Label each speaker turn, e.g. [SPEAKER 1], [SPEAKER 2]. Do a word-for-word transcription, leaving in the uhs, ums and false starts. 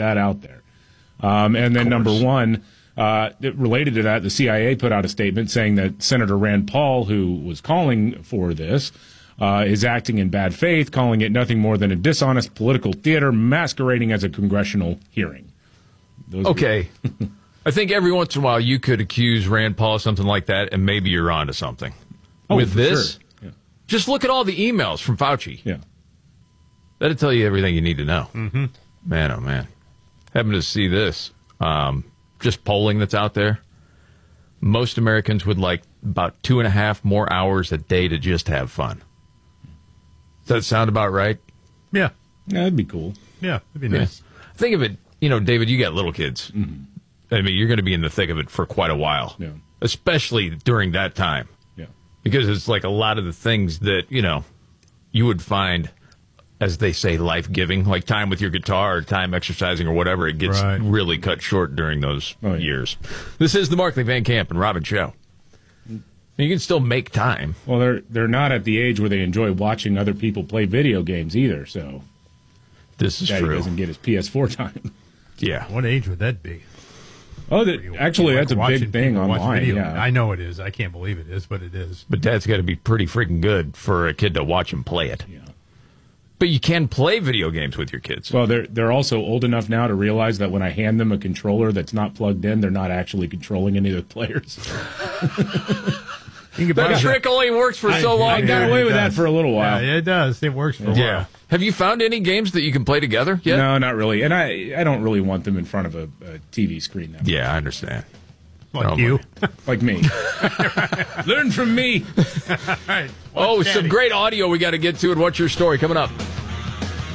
[SPEAKER 1] that out there. Um, and then number one, uh, related to that, the C I A put out a statement saying that Senator Rand Paul, who was calling for this, uh, is acting in bad faith, calling it nothing more than a dishonest political theater masquerading as a congressional hearing. Those
[SPEAKER 2] okay. I think every once in a while you could accuse Rand Paul of something like that, and maybe you're onto something.
[SPEAKER 1] Oh,
[SPEAKER 2] With
[SPEAKER 1] for
[SPEAKER 2] this,
[SPEAKER 1] sure. Yeah.
[SPEAKER 2] just look at all the emails from Fauci.
[SPEAKER 1] Yeah.
[SPEAKER 2] That'll tell you everything you need to know.
[SPEAKER 3] Mm-hmm.
[SPEAKER 2] Man, oh, man. Having to see this. Um, just polling that's out there. Most Americans would like about two and a half more hours a day to just have fun. Does that sound about right?
[SPEAKER 3] Yeah.
[SPEAKER 1] Yeah, that'd be cool.
[SPEAKER 3] Yeah, that'd be nice.
[SPEAKER 2] Yeah. Think of it, you know, David, you got little kids.
[SPEAKER 1] Mm-hmm.
[SPEAKER 2] I mean, you're going to be in the thick of it for quite a while,
[SPEAKER 1] yeah.
[SPEAKER 2] especially during that time.
[SPEAKER 1] Yeah.
[SPEAKER 2] Because it's like a lot of the things that, you know, you would find, as they say, life-giving, like time with your guitar or time exercising or whatever, it gets
[SPEAKER 3] Right.
[SPEAKER 2] really cut short during those
[SPEAKER 1] Oh, yeah.
[SPEAKER 2] years. This is the Markley Van Camp and Robin Show. You can still make time.
[SPEAKER 1] Well, they're they're not at the age where they enjoy watching other people play video games either, so
[SPEAKER 2] This is
[SPEAKER 1] Daddy
[SPEAKER 2] true.
[SPEAKER 1] doesn't get his P S four time.
[SPEAKER 2] Yeah.
[SPEAKER 3] What age would that be?
[SPEAKER 1] Oh, that,
[SPEAKER 3] You-
[SPEAKER 1] actually,
[SPEAKER 3] you like
[SPEAKER 1] that's a
[SPEAKER 3] watching
[SPEAKER 1] big thing
[SPEAKER 3] people watch
[SPEAKER 1] online.
[SPEAKER 3] video.
[SPEAKER 1] Yeah.
[SPEAKER 3] I know it is. I can't believe it is, but it is.
[SPEAKER 2] But Dad's got to be pretty freaking good for a kid to watch him play it.
[SPEAKER 1] Yeah.
[SPEAKER 2] But you can play video games with your kids.
[SPEAKER 1] Well, they're they're also old enough now to realize that when I hand them a controller that's not plugged in, they're not actually controlling any of the players.
[SPEAKER 3] You can
[SPEAKER 2] That
[SPEAKER 3] buy-
[SPEAKER 2] trick only works for so long.
[SPEAKER 1] I got
[SPEAKER 3] Yeah,
[SPEAKER 1] away
[SPEAKER 3] it
[SPEAKER 1] with that
[SPEAKER 3] does.
[SPEAKER 1] for a little while.
[SPEAKER 3] Yeah, it does. It works for a
[SPEAKER 2] Yeah.
[SPEAKER 3] while.
[SPEAKER 2] Have you found any games that you can play together yet?
[SPEAKER 1] No, not really. And I I don't really want them in front of a, a T V screen. That
[SPEAKER 2] Yeah, I understand.
[SPEAKER 3] Like
[SPEAKER 2] Oh,
[SPEAKER 3] you.
[SPEAKER 1] like me. Learn from me.
[SPEAKER 3] All right.
[SPEAKER 2] Oh,
[SPEAKER 3] What's
[SPEAKER 2] some
[SPEAKER 3] Daddy?
[SPEAKER 2] great audio we got to get to. And what's your story coming up?